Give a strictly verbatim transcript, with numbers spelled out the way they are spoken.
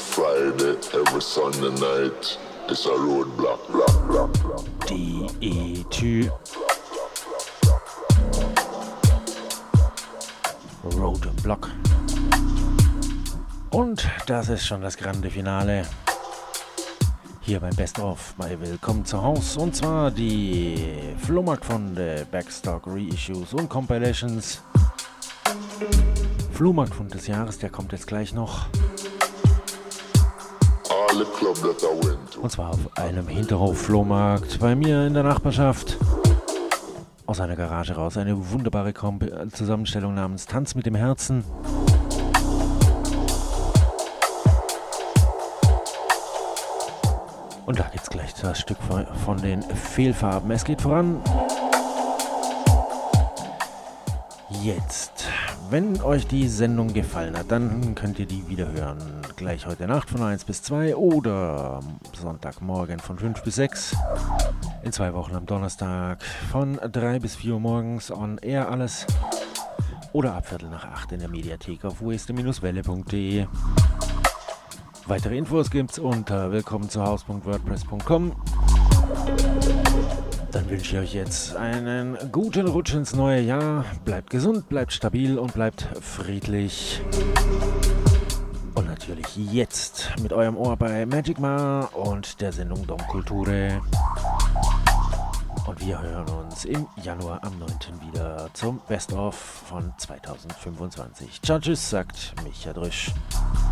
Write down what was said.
Friday, every Sunday night, it's a roadblock, block, block, block. D E T Roadblock. Und das ist schon das grande Finale. Hier beim Best of bei Willkommen zu Haus. Und zwar die Flohmarkt von der Backstock Reissues und Compilations. Flohmarktfund des Jahres, der kommt jetzt gleich noch. Und zwar auf einem Hinterhof-Flohmarkt bei mir in der Nachbarschaft. Aus einer Garage raus. Eine wunderbare Kom- Zusammenstellung namens Tanz mit dem Herzen. Und da geht's gleich das Stück von, von den Fehlfarben. Es geht voran. Jetzt, wenn euch die Sendung gefallen hat, dann könnt ihr die wieder hören. Gleich heute Nacht von eins bis zwei oder Sonntagmorgen von fünf bis sechs. In zwei Wochen am Donnerstag von drei bis vier Uhr morgens on air alles. Oder ab Viertel nach acht in der Mediathek auf weste Welle punkt de. Weitere Infos gibt's unter willkommen zu haus punkt wordpress punkt com. Dann wünsche ich euch jetzt einen guten Rutsch ins neue Jahr. Bleibt gesund, bleibt stabil und bleibt friedlich. Und natürlich jetzt mit eurem Ohr bei Magic Ma und der Sendung Dom Culture. Und wir hören uns im Januar am neunten wieder zum Best of von zweitausendfünfundzwanzig. Ciao, tschüss, sagt Micha Drüsch.